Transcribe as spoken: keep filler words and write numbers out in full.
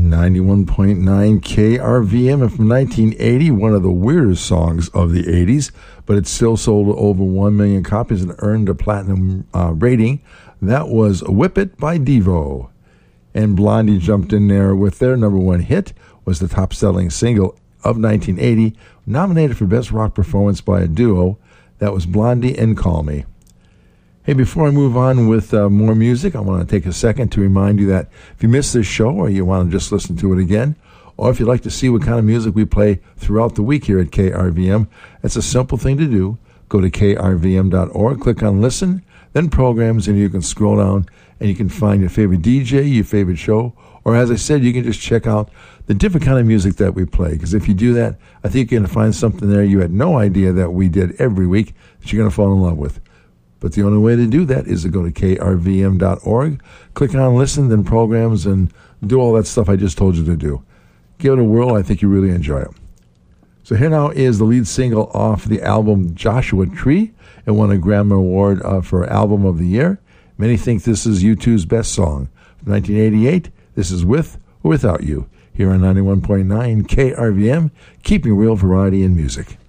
ninety-one point nine K R V M, and from nineteen eighty, one of the weirdest songs of the eighties, but it still sold over one million copies and earned a platinum uh, rating. That was Whip It by Devo. And Blondie jumped in there with their number one hit, was the top-selling single of nineteen eighty, nominated for Best Rock Performance by a Duo. That was Blondie and Call Me. Hey, before I move on with uh, more music, I want to take a second to remind you that if you missed this show or you want to just listen to it again, or if you'd like to see what kind of music we play throughout the week here at K R V M, it's a simple thing to do. Go to K R V M dot org, click on Listen, then Programs, and you can scroll down and you can find your favorite D J, your favorite show, or as I said, you can just check out the different kind of music that we play. Because if you do that, I think you're going to find something there you had no idea that we did every week that you're going to fall in love with. But the only way to do that is to go to K R V M dot org, click on Listen, then Programs, and do all that stuff I just told you to do. Give it a whirl. I think you really enjoy it. So here now is the lead single off the album Joshua Tree. It won a Grammy Award uh, for Album of the Year. Many think this is U two's best song. From nineteen eighty-eight, this is With or Without You, here on ninety-one point nine K R V M, keeping real variety in music.